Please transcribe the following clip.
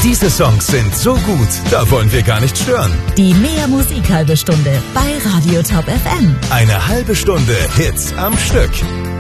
Diese Songs sind so gut, da wollen wir gar nicht stören. Die Mehr Musik halbe Stunde bei Radio Top FM. Eine halbe Stunde Hits am Stück.